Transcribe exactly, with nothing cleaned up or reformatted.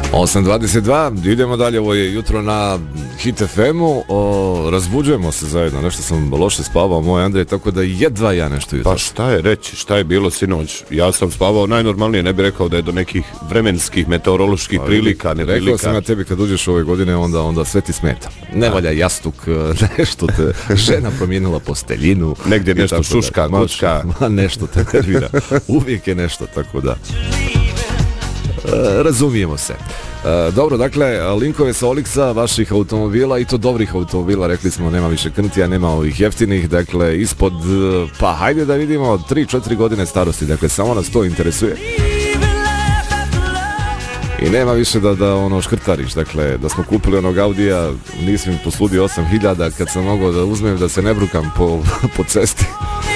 osam dvadeset dva, idemo dalje, ovo je jutro na Hit F M-u, o, razbuđujemo se zajedno, nešto sam loše spavao, moj Andrej, tako da jedva ja nešto jutro. Pa šta je reći, šta je bilo sinoć? Ja sam spavao najnormalnije, ne bih rekao da je do nekih vremenskih, meteoroloških pa, prilika, ne prilika. Rekao sam ja tebi kad uđeš ove godine, onda, onda sve ti smeta. Ne valja jastuk, nešto te žena promijenila posteljinu. Negdje nešto šuška, da, kučka. Ma nešto te nervira, uvijek je nešto, tako da... Razumijemo se. E, dobro, dakle, linkove sa Olixa vaših automobila i to dobrih automobila, rekli smo, nema više krntija, nema ovih jeftinih, dakle, ispod, pa hajde da vidimo, tri četiri godine starosti, dakle, samo nas to interesuje. I nema više da, da ono škrtariš, dakle, da smo kupili onog Audija, nisam posludio osam hiljada kad sam mogao da uzmem da se ne brukam po, po cesti.